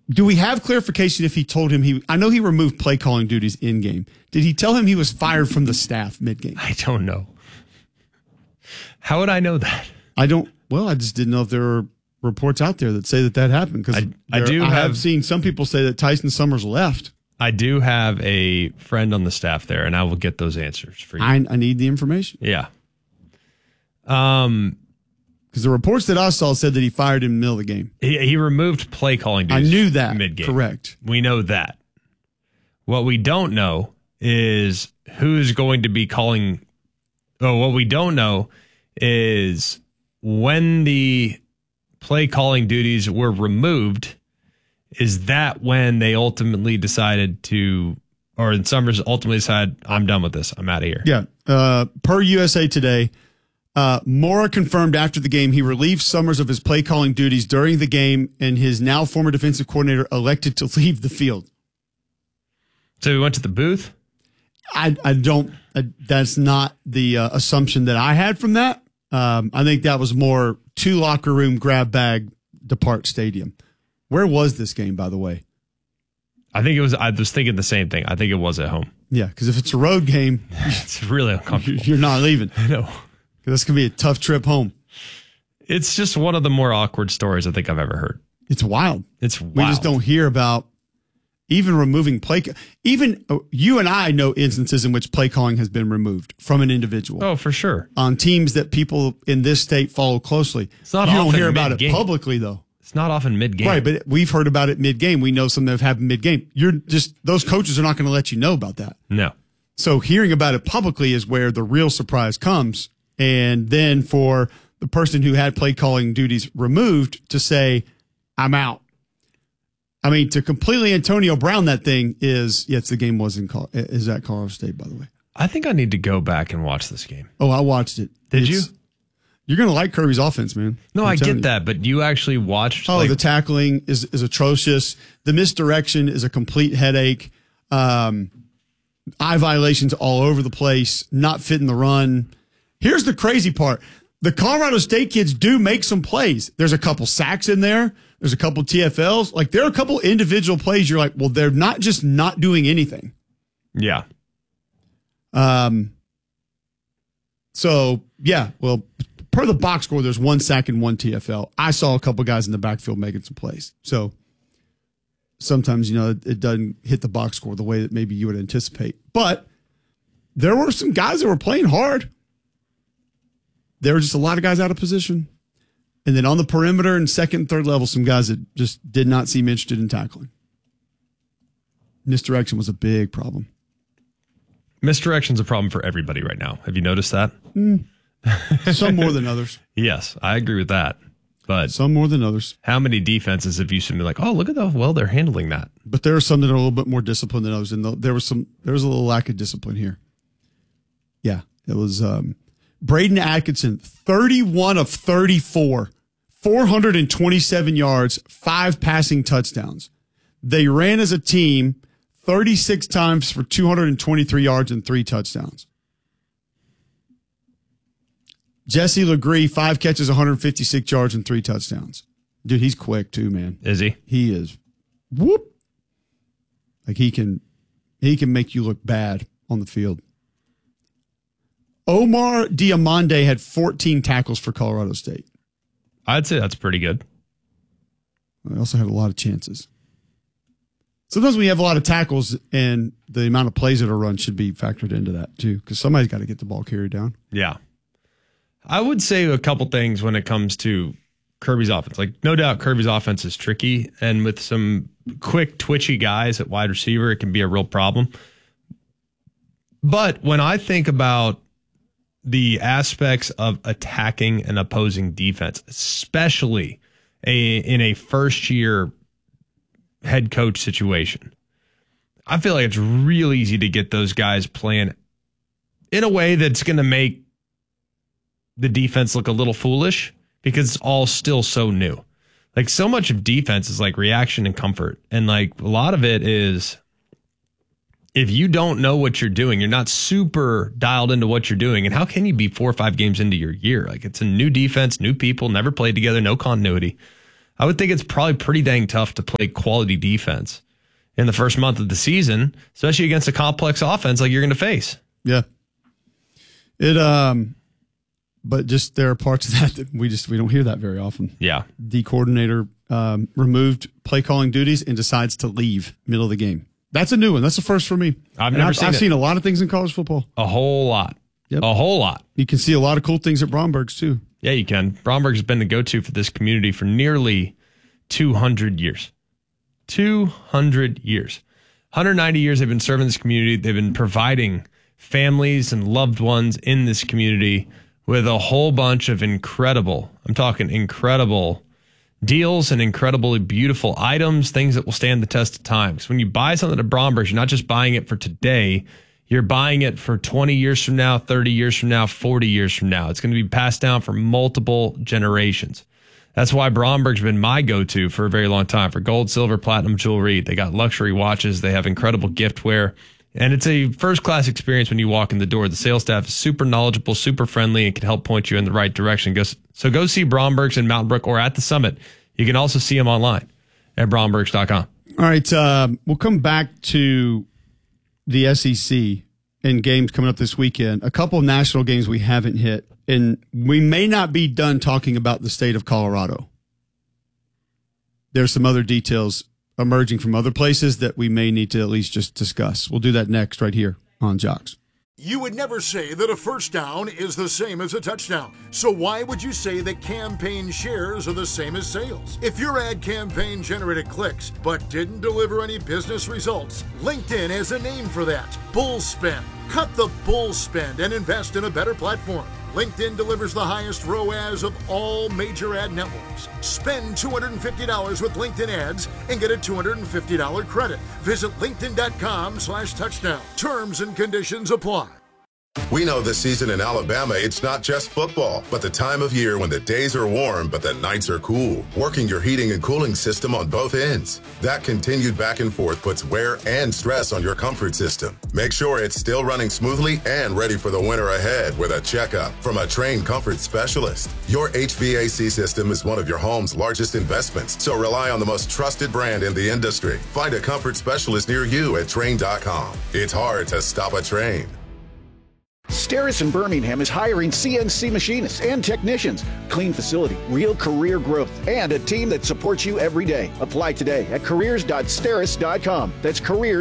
Do we have clarification if he told him I know he removed play calling duties in game. Did he tell him he was fired from the staff mid game? I don't know. How would I know that? I just didn't know if there were reports out there that say that happened. Because I have seen some people say that Tyson Summers left. I do have a friend on the staff there, and I will get those answers for you. I need the information. Yeah. Because the reports that I saw said that he fired him in the middle of the game. He removed play calling duties. I knew that. Mid-game. Correct. We know that. What we don't know is who's going to be calling. What we don't know is when the play calling duties were removed. Is that when they ultimately decided or Summers ultimately decided, I'm done with this. I'm out of here. Yeah. Per USA Today, Mora confirmed after the game he relieved Summers of his play calling duties during the game, and his now former defensive coordinator elected to leave the field. So he went to the booth? That's not the assumption that I had from that. I think that was more two locker room, grab bag, depart stadium. Where was this game, by the way? I was thinking the same thing. I think it was at home. Yeah, because if it's a road game, it's really uncomfortable. You're not leaving. I know. This could be a tough trip home. It's just one of the more awkward stories I think I've ever heard. It's wild. It's wild. We just don't hear about even removing play. Even you and I know instances in which play calling has been removed from an individual. Oh, for sure. On teams that people in this state follow closely. It's not you often don't hear about mid-game. it publicly, though. It's not often mid-game. Right, but we've heard about it mid-game. We know some that have happened mid-game. Those coaches are not going to let you know about that. No. So hearing about it publicly is where the real surprise comes. And then for the person who had play calling duties removed to say, I'm out. I mean, to completely Antonio Brown that thing is, yes, the game was is at Colorado State, by the way. I think I need to go back and watch this game. Oh, I watched it. Did you? You're going to like Kirby's offense, man. No, I get that, but you actually watched. The tackling is atrocious. The misdirection is a complete headache. Eye violations all over the place, not fitting the run. Here's the crazy part. The Colorado State kids do make some plays. There's a couple sacks in there. There's a couple TFLs. Like, there are a couple individual plays. You're like, well, they're not just not doing anything. Yeah. So, yeah, well, per the box score, there's 1 sack and 1 TFL. I saw a couple guys in the backfield making some plays. So sometimes, it doesn't hit the box score the way that maybe you would anticipate. But there were some guys that were playing hard. There were just a lot of guys out of position. And then on the perimeter and second and third level, some guys that just did not seem interested in tackling. Misdirection was a big problem. Misdirection's a problem for everybody right now. Have you noticed that? Some more than others. Yes, I agree with that. But some more than others. How many defenses have you seen like, oh, look at how well they're handling that? But there are some that are a little bit more disciplined than others. And there was a little lack of discipline here. Yeah, it was Braden Atkinson, 31 of 34, 427 yards, 5 passing touchdowns. They ran as a team 36 times for 223 yards and 3 touchdowns. Jesse Legree, 5 catches, 156 yards and 3 touchdowns. Dude, he's quick too, man. Is he? He is. Whoop. Like he can make you look bad on the field. Omar Diamande had 14 tackles for Colorado State. I'd say that's pretty good. They also had a lot of chances. Sometimes we have a lot of tackles, and the amount of plays that are run should be factored into that too, because somebody's got to get the ball carried down. Yeah. I would say a couple things when it comes to Kirby's offense. Like, no doubt Kirby's offense is tricky, and with some quick, twitchy guys at wide receiver, it can be a real problem. But when I think about the aspects of attacking an opposing defense, especially in a first-year head coach situation, I feel like it's real easy to get those guys playing in a way that's going to make the defense look a little foolish because it's all still so new. Like, so much of defense is like reaction and comfort. And like a lot of it is, if you don't know what you're doing, you're not super dialed into what you're doing. And how can you be 4 or 5 games into your year? Like, it's a new defense, new people, never played together, no continuity. I would think it's probably pretty dang tough to play quality defense in the first month of the season, especially against a complex offense like you're going to face. Yeah. But just there are parts of that we don't hear that very often. Yeah. The coordinator removed play calling duties and decides to leave middle of the game. That's a new one. That's the first for me. I've seen a lot of things in college football. A whole lot. Yep. A whole lot. You can see a lot of cool things at Bromberg's too. Yeah, you can. Bromberg's been the go-to for this community for nearly 200 years. 200 years. 190 years they've been serving this community. They've been providing families and loved ones in this community with a whole bunch of incredible deals and incredibly beautiful items, things that will stand the test of time. Because when you buy something at Bromberg's, you're not just buying it for today, you're buying it for 20 years from now, 30 years from now, 40 years from now. It's going to be passed down for multiple generations. That's why Bromberg's been my go-to for a very long time for gold, silver, platinum jewelry. They got luxury watches. They have incredible giftware. And it's a first-class experience when you walk in the door. The sales staff is super knowledgeable, super friendly, and can help point you in the right direction. So go see Bromberg's in Mountain Brook or at the Summit. You can also see them online at brombergs.com. All right, we'll come back to the SEC and games coming up this weekend. A couple of national games we haven't hit, and we may not be done talking about the state of Colorado. There's some other details emerging from other places that we may need to at least just discuss. We'll do that next right here on Jocks. You would never say that a first down is the same as a touchdown. So why would you say that campaign shares are the same as sales? If your ad campaign generated clicks but didn't deliver any business results, LinkedIn has a name for that. Bull spend. Cut the bull spend and invest in a better platform. LinkedIn delivers the highest ROAS of all major ad networks. Spend $250 with LinkedIn ads and get a $250 credit. Visit linkedin.com/touchdown. Terms and conditions apply. We know this season in Alabama, it's not just football, but the time of year when the days are warm, but the nights are cool. Working your heating and cooling system on both ends. That continued back and forth puts wear and stress on your comfort system. Make sure it's still running smoothly and ready for the winter ahead with a checkup from a trained comfort specialist. Your HVAC system is one of your home's largest investments, so rely on the most trusted brand in the industry. Find a comfort specialist near you at Trane.com. It's hard to stop a train. Steris in Birmingham is hiring CNC machinists and technicians. Clean facility, real career growth, and a team that supports you every day. Apply today at careers.steris.com. That's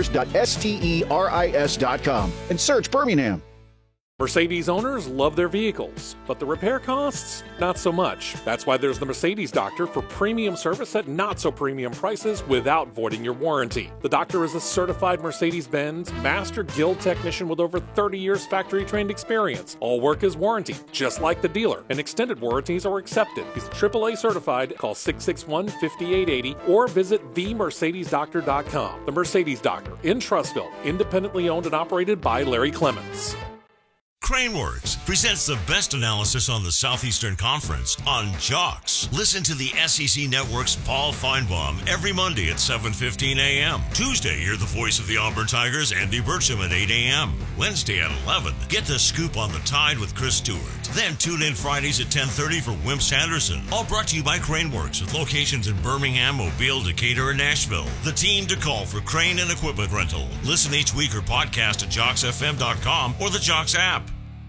careers.steris.com. And search Birmingham. Mercedes owners love their vehicles, but the repair costs, not so much. That's why there's the Mercedes Doctor for premium service at not so premium prices without voiding your warranty. The Doctor is a certified Mercedes-Benz Master Guild technician with over 30 years factory trained experience. All work is warranty, just like the dealer, and extended warranties are accepted. He's AAA certified. Call 661-5880 or visit themercedesdoctor.com. The Mercedes Doctor in Trussville, independently owned and operated by Larry Clements. Craneworks presents the best analysis on the Southeastern Conference on Jocks. Listen to the SEC Network's Paul Feinbaum every Monday at 7:15 a.m. Tuesday, hear the voice of the Auburn Tigers, Andy Burcham, at 8 a.m. Wednesday at 11, get the scoop on the Tide with Chris Stewart. Then tune in Fridays at 10:30 for Wimp Sanderson. All brought to you by Craneworks with locations in Birmingham, Mobile, Decatur, and Nashville. The team to call for crane and equipment rental. Listen each week or podcast at JocksFM.com or the Jocks app.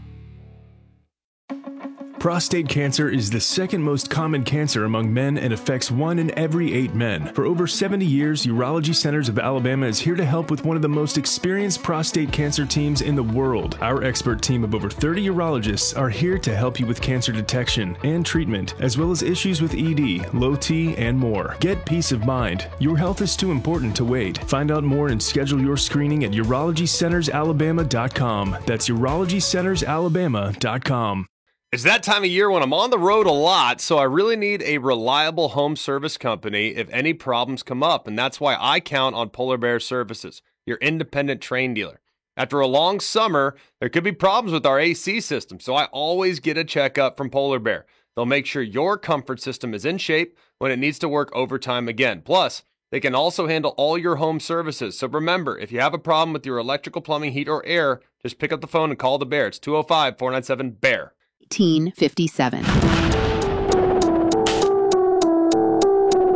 Prostate cancer is the second most common cancer among men and affects 1 in every 8 men. For over 70 years, Urology Centers of Alabama is here to help with one of the most experienced prostate cancer teams in the world. Our expert team of over 30 urologists are here to help you with cancer detection and treatment, as well as issues with ED, low T, and more. Get peace of mind. Your health is too important to wait. Find out more and schedule your screening at UrologyCentersAlabama.com. That's UrologyCentersAlabama.com. It's that time of year when I'm on the road a lot, so I really need a reliable home service company if any problems come up, and that's why I count on Polar Bear Services, your independent Trane dealer. After a long summer, there could be problems with our AC system, so I always get a checkup from Polar Bear. They'll make sure your comfort system is in shape when it needs to work overtime again. Plus, they can also handle all your home services. So remember, if you have a problem with your electrical, plumbing, heat, or air, just pick up the phone and call the Bear. It's 205-497-BEAR. 1857.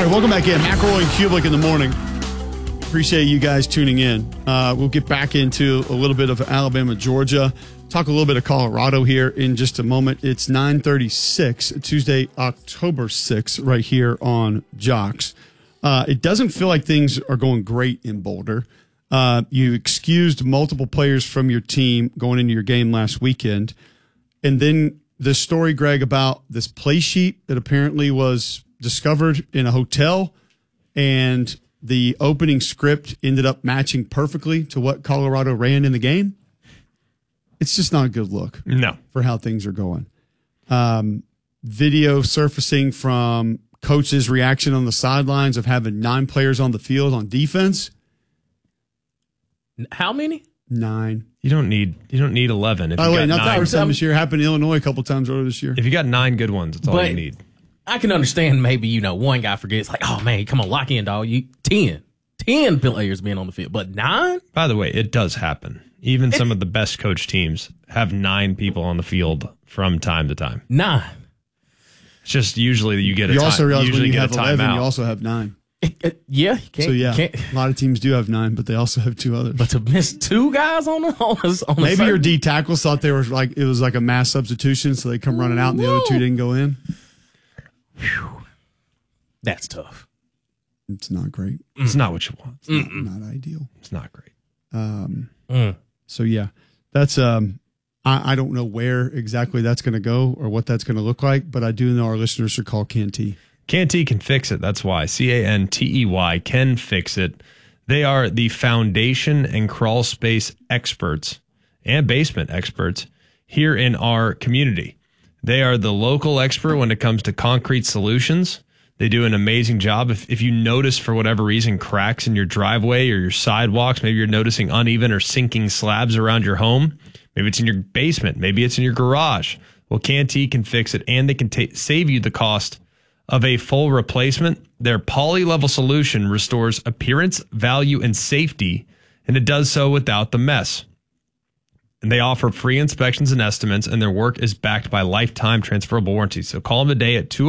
right, welcome back in. McElroy and Kublik in the morning. Appreciate you guys tuning in. We'll get back into a little bit of Alabama, Georgia. Talk a little bit of Colorado here in just a moment. It's 9:36, Tuesday, October 6th, right here on Jocks. It doesn't feel like things are going great in Boulder. You excused multiple players from your team going into your game last weekend. And then the story, Greg, about this play sheet that apparently was discovered in a hotel, and the opening script ended up matching perfectly to what Colorado ran in the game. It's just not a good look for how things are going. Video surfacing from coach's reaction on the sidelines of having 9 players on the field on defense. How many? 9. You don't need 11. By the way, not the first time this year. Happened in Illinois a couple times earlier this year. If you got 9 good ones, that's all you need. I can understand maybe, one guy forgets, like, oh, man, come on, lock in, dog. 10 players being on the field, but 9? By the way, it does happen. Even some of the best coach teams have 9 people on the field from time to time. 9. It's just usually that you get a You also realize when you have 11, timeout. you also have 9. Yeah. A lot of teams do have 9, but they also have 2 others. But to miss 2 guys on maybe your D tackles thought they were like it was like a mass substitution, so they come running out and the other 2 didn't go in. Whew. That's tough. It's not great. It's not what you want. It's not ideal. It's not great. So yeah, that's I don't know where exactly that's going to go or what that's going to look like, but I do know our listeners should call Canty. Canty can fix it. That's why. CANTEY can fix it. They are the foundation and crawl space experts and basement experts here in our community. They are the local expert when it comes to concrete solutions. They do an amazing job. If you notice for whatever reason cracks in your driveway or your sidewalks, maybe you're noticing uneven or sinking slabs around your home, maybe it's in your basement, maybe it's in your garage. Well, Canty can fix it, and they can save you the cost of a full replacement. Their poly-level solution restores appearance, value, and safety, and it does so without the mess. And they offer free inspections and estimates, and their work is backed by lifetime transferable warranties. So call them today at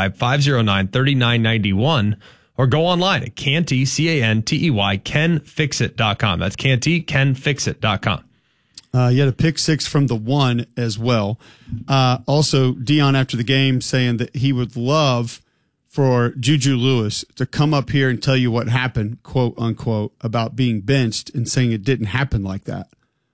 205-509-3991 or go online at Canty, Cantey, canfixit.com. That's Canty, canfixit.com. You had a pick 6 from the 1 as well. Also, Dion after the game saying that he would love for Juju Lewis to come up here and tell you what happened, quote unquote, about being benched, and saying it didn't happen like that.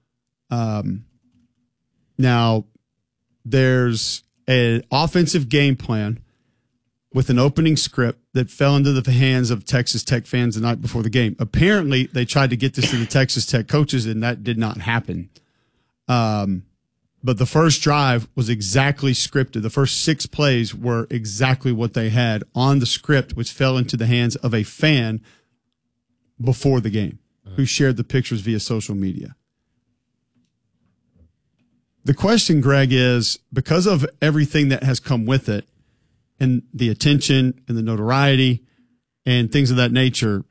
Now, there's an offensive game plan with an opening script that fell into the hands of Texas Tech fans the night before the game. Apparently, they tried to get this to the Texas Tech coaches, and that did not happen. But the first drive was exactly scripted. The first 6 plays were exactly what they had on the script, which fell into the hands of a fan before the game who shared the pictures via social media. The question, Greg, is because of everything that has come with it and the attention and the notoriety and things of that nature,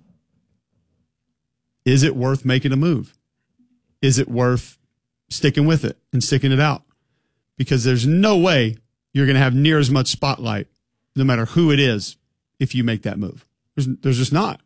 is it worth making a move? Is it worth sticking with it and sticking it out? Because there's no way you're going to have near as much spotlight, no matter who it is, if you make that move. There's just not.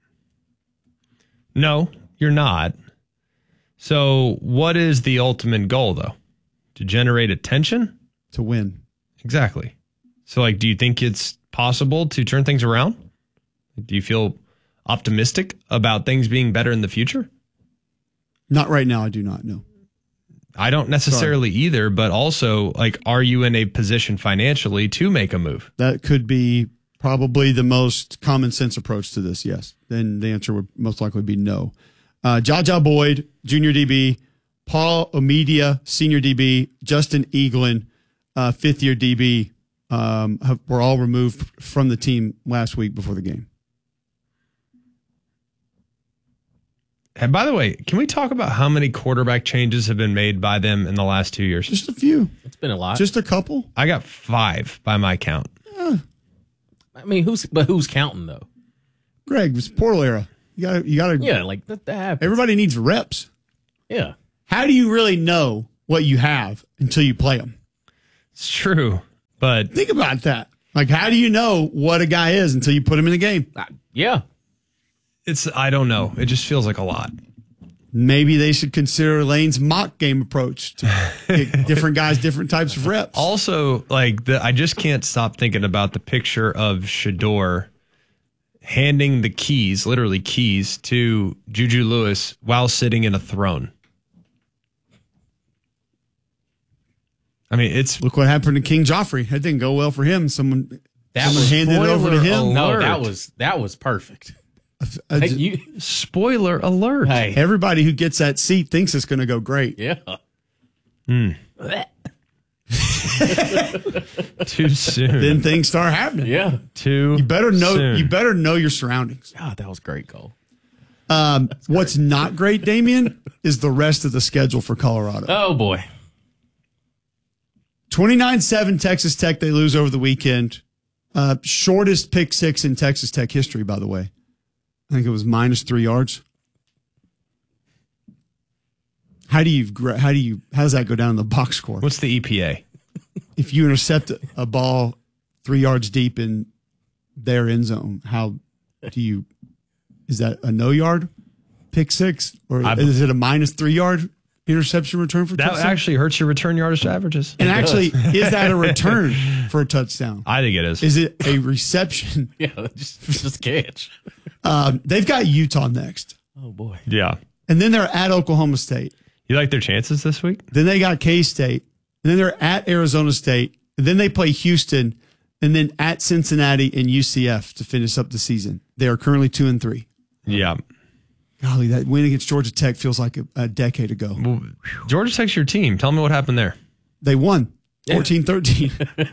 No, you're not. So what is the ultimate goal, though? To generate attention? To win. Exactly. So, do you think it's possible to turn things around? Do you feel optimistic about things being better in the future? Not right now. I do not, no. I don't necessarily either, but also, are you in a position financially to make a move? That could be probably the most common sense approach to this, yes. Then the answer would most likely be no. Jaja Boyd, junior DB, Paul Omedia, senior DB, Justin Eaglin, fifth-year DB, were all removed from the team last week before the game. And by the way, can we talk about how many quarterback changes have been made by them in the last 2 years? Just a few. It's been a lot. Just a couple? I got 5 by my count. I mean, who's counting, though? Greg, it's portal era. You gotta. Yeah, that happens. Everybody needs reps. Yeah. How do you really know what you have until you play them? It's true, but think about that. Like, how do you know what a guy is until you put him in the game? Yeah. I don't know. It just feels like a lot. Maybe they should consider Lane's mock game approach to get different guys, different types of reps. Also, I just can't stop thinking about the picture of Shedeur handing the keys, literally keys, to Juju Lewis while sitting in a throne. I mean, look what happened to King Joffrey. That didn't go well for him. Someone handed it over to him. No, that was perfect. Spoiler alert. Hey. Everybody who gets that seat thinks it's going to go great. Yeah. Too soon. Then things start happening. Yeah. You better know your surroundings. God, that was great, Cole. What's not great, Damian, is the rest of the schedule for Colorado. Oh boy. 29-7 Texas Tech, they lose over the weekend. Shortest pick six in Texas Tech history, by the way. I think it was -3 yards. How does that go down in the box score? What's the EPA? If you intercept a ball 3 yards deep in their end zone, is that a no yard pick six? Or is it a -3 yard interception return for that touchdown? actually hurts your return yardage averages. And actually, is that a return for a touchdown? I think it is. Is it a reception? Yeah, just catch. They've got Utah next. Oh boy. Yeah. And then they're at Oklahoma State. You like their chances this week? Then they got K-State. And then they're at Arizona State. And then they play Houston. And then at Cincinnati and UCF to finish up the season. They are currently 2-3. Yeah. Golly, that win against Georgia Tech feels like a decade ago. Well, Georgia Tech's your team. Tell me what happened there. They won 14-13.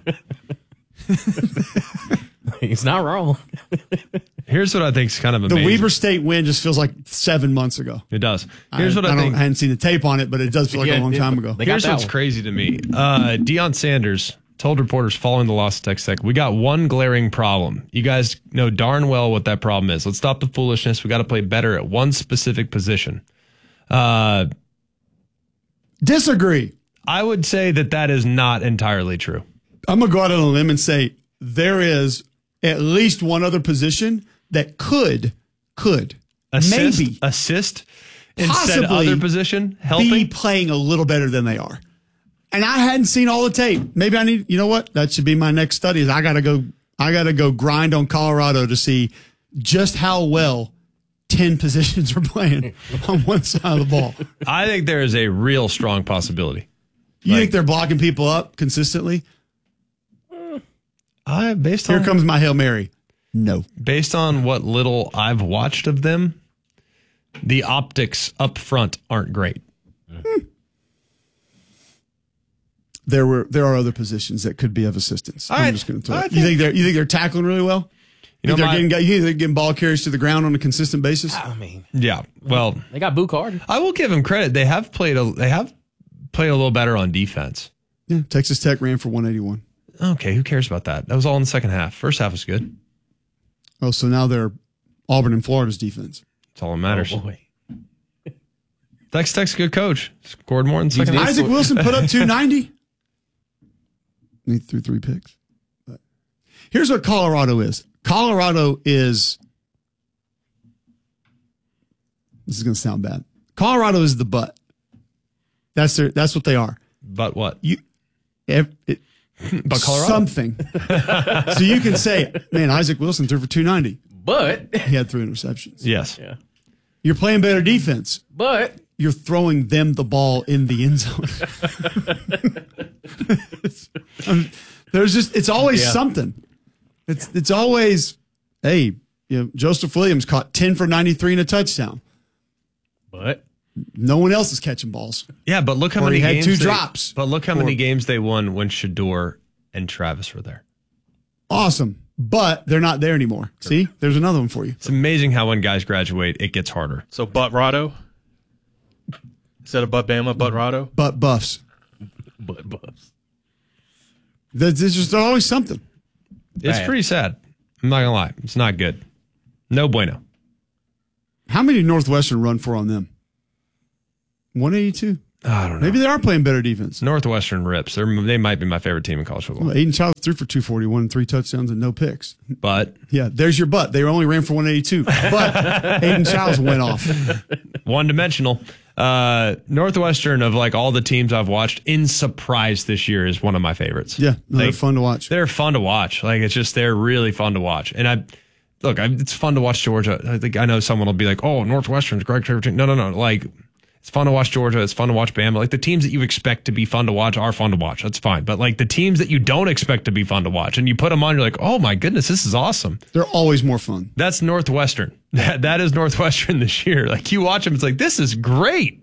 He's not wrong. Here's what I think is kind of amazing. The Weber State win just feels like 7 months ago. It does. Here's what I think. I hadn't seen the tape on it, but it does feel like a long time ago. Here's what's crazy to me. Deion Sanders told reporters following the loss to Texas Tech, we got one glaring problem. You guys know darn well what that problem is. Let's stop the foolishness. We got to play better at one specific position. Disagree. I would say that is not entirely true. I'm going to go out on a limb and say there is at least one other position that could maybe assist in said other position, helping be playing a little better than they are. And I hadn't seen all the tape. Maybe I need, you know what? That should be my next study. Is I got to go grind on Colorado to see just how well 10 positions are playing on one side of the ball. I think there is a real strong possibility. You think they're blocking people up consistently? Here comes my Hail Mary. No. Based on what little I've watched of them, the optics up front aren't great. There are other positions that could be of assistance. I'm just going to throw it. You think they're tackling really well? You think they're getting ball carries to the ground on a consistent basis? I mean, yeah. Well, they got Boo Carter. I will give them credit. They have played a little better on defense. Yeah, Texas Tech ran for 181. Okay, who cares about that? That was all in the second half. First half was good. Oh, so now they're Auburn and Florida's defense. That's all that matters. Oh boy. Texas Tech's a good coach. Scored more in the second half. Isaac Wilson put up 290. He threw 3 picks. But here's what Colorado is. Colorado is. This is going to sound bad. Colorado is the butt. That's what they are. But what? But Colorado. Something. So you can say, man, Isaac Wilson threw for 290. But he had 3 interceptions. Yes. Yeah. You're playing better defense. But you're throwing them the ball in the end zone. It's always something. It's always, hey, Joseph Williams caught 10 for 93 and a touchdown. But no one else is catching balls. Yeah, but look how many games had 2 drops. But look how many games they won when Shedeur and Travis were there. Awesome. But they're not there anymore. See? There's another one for you. It's amazing how when guys graduate, it gets harder. So Butt-Rado? Instead of Butt-Bama, Butt-Rado? Butt Buffs. Butt Buffs. There's just always something. It's pretty sad. I'm not going to lie. It's not good. No bueno. How many did Northwestern run for on them? 182. I don't know. Maybe they are playing better defense. Northwestern rips. They might be my favorite team in college football. Well, Aiden Childs threw for 241 and 3 touchdowns and no picks. But yeah, there's your butt. They only ran for 182. But Aiden Childs went off. One-dimensional. Northwestern, of like all the teams I've watched, in surprise this year is one of my favorites. Yeah, no, they're fun to watch. They're fun to watch. Like, it's just, they're really fun to watch. And it's fun to watch Georgia. I know someone will be like, oh, Northwestern's Greg's favorite team. No. Like, it's fun to watch Georgia. It's fun to watch Bama. Like, the teams that you expect to be fun to watch are fun to watch. That's fine. But like the teams that you don't expect to be fun to watch and you put them on, you're like, oh my goodness, this is awesome. They're always more fun. That's Northwestern. That is Northwestern this year. Like, you watch them, it's like, this is great.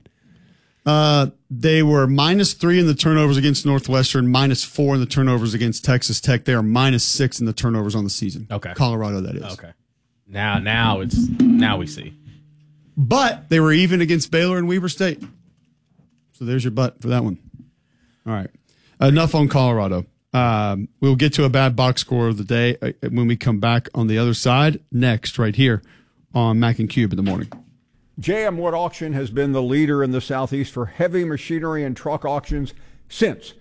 They were -3 in the turnovers against Northwestern, -4 in the turnovers against Texas Tech. They are -6 in the turnovers on the season. Okay. Colorado, that is. Okay. Now we see. But they were even against Baylor and Weber State. So there's your butt for that one. All right. Enough on Colorado. We'll get to a bad box score of the day when we come back on the other side next, right here on Mac and Cube in the morning. J.M. Wood Auction has been the leader in the Southeast for heavy machinery and truck auctions since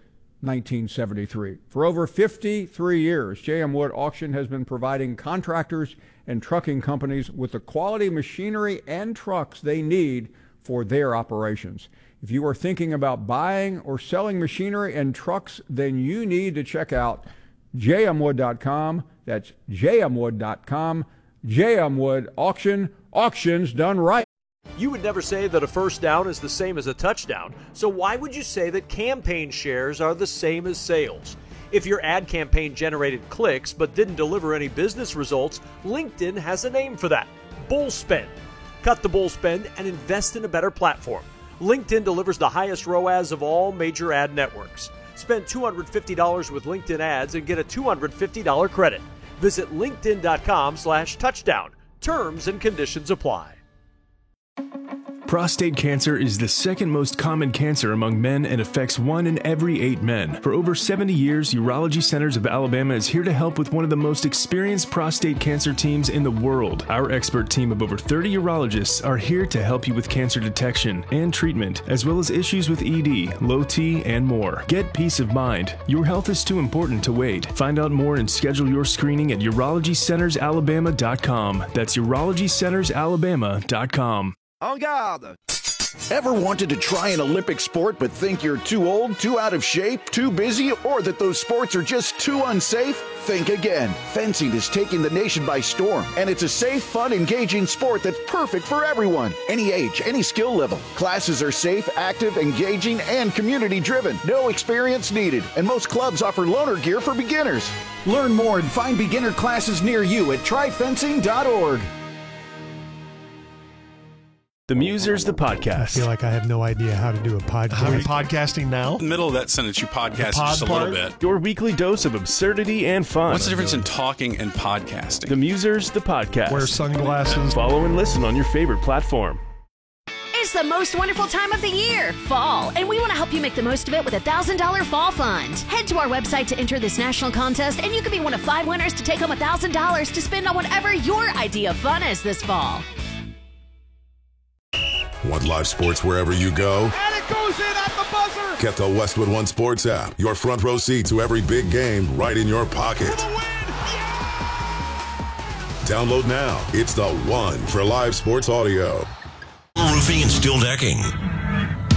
1973. For over 53 years, J.M. Wood Auction has been providing contractors and trucking companies with the quality machinery and trucks they need for their operations. If you are thinking about buying or selling machinery and trucks, then you need to check out jmwood.com. That's jmwood.com. J.M. Wood Auction. Auctions done right. You would never say that a first down is the same as a touchdown, so why would you say that campaign shares are the same as sales? If your ad campaign generated clicks but didn't deliver any business results, LinkedIn has a name for that: bull spend. Cut the bull spend and invest in a better platform. LinkedIn delivers the highest ROAS of all major ad networks. Spend $250 with LinkedIn ads and get a $250 credit. Visit linkedin.com/touchdown. Terms and conditions apply. Prostate cancer is the second most common cancer among men and affects 1 in every 8 men. For over 70 years, Urology Centers of Alabama is here to help with one of the most experienced prostate cancer teams in the world. Our expert team of over 30 urologists are here to help you with cancer detection and treatment, as well as issues with ED, low T, and more. Get peace of mind. Your health is too important to wait. Find out more and schedule your screening at urologycentersalabama.com. That's urologycentersalabama.com. En garde! Ever wanted to try an Olympic sport but think you're too old, too out of shape, too busy, or that those sports are just too unsafe? Think again. Fencing is taking the nation by storm, and it's a safe, fun, engaging sport that's perfect for everyone. Any age, any skill level. Classes are safe, active, engaging, and community-driven. No experience needed, and most clubs offer loaner gear for beginners. Learn more and find beginner classes near you at tryfencing.org. The Musers, the podcast. I feel like I have no idea how to do a podcast. Are we podcasting now? In the middle of that sentence, you podcast just a little bit. Your weekly dose of absurdity and fun. What's the difference in talking and podcasting? The Musers, the podcast. Wear sunglasses. Follow and listen on your favorite platform. It's the most wonderful time of the year, fall, and we want to help you make the most of it with a $1,000 fall fund. Head to our website to enter this national contest, and you could be one of 5 winners to take home $1,000 to spend on whatever your idea of fun is this fall. Want live sports wherever you go? And it goes in at the buzzer! Get the Westwood One Sports app. Your front row seat to every big game right in your pocket. For the win! Download now. It's the one for live sports audio. Roofing and steel decking.